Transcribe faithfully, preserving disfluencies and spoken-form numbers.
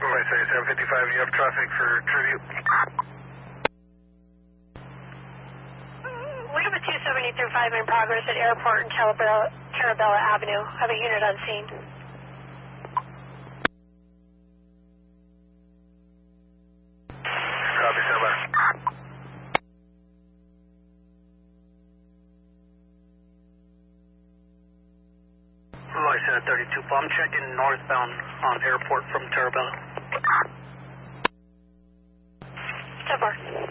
Somebody say seven fifty-five, you have traffic for Tribute. Lima two seventy through five in progress at Airport and Carabella, Carabella Avenue. Have a unit on scene. Copy, standby. License thirty-two, I'm checking northbound on Airport from Carabella. ten four.